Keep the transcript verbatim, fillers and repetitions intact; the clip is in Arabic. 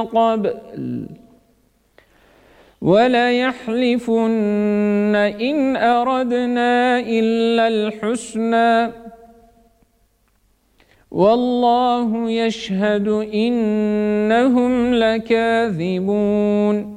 قبل وليحلفن إن أردنا إلا الحسنى والله يشهد إنهم لكاذبون